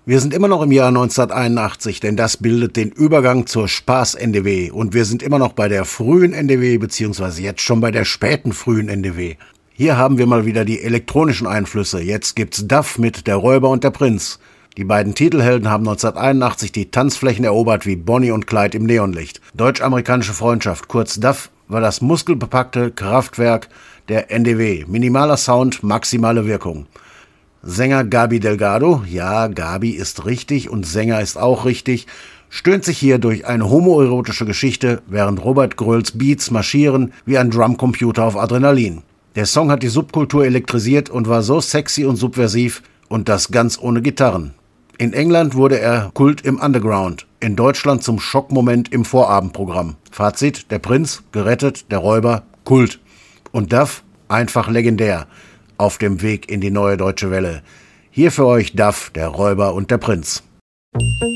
Wir sind immer noch im Jahr 1981, denn das bildet den Übergang zur Spaß-NDW und wir sind immer noch bei der frühen NDW, beziehungsweise jetzt schon bei der späten frühen NDW. Hier haben wir mal wieder die elektronischen Einflüsse. Jetzt gibt's Duff mit Der Räuber und der Prinz. Die beiden Titelhelden haben 1981 die Tanzflächen erobert wie Bonnie und Clyde im Neonlicht. Deutsch-amerikanische Freundschaft, kurz Duff, war das muskelbepackte Kraftwerk der NDW. Minimaler Sound, maximale Wirkung. Sänger Gaby Delgado, ja, Gaby ist richtig und Sänger ist auch richtig, stöhnt sich hier durch eine homoerotische Geschichte, während Robert Gröls Beats marschieren wie ein Drumcomputer auf Adrenalin. Der Song hat die Subkultur elektrisiert und war so sexy und subversiv und das ganz ohne Gitarren. In England wurde er Kult im Underground, in Deutschland zum Schockmoment im Vorabendprogramm. Fazit, der Prinz, gerettet, der Räuber, Kult. Und Duff, einfach legendär. Auf dem Weg in die neue deutsche Welle. Hier für euch Duff, der Räuber und der Prinz.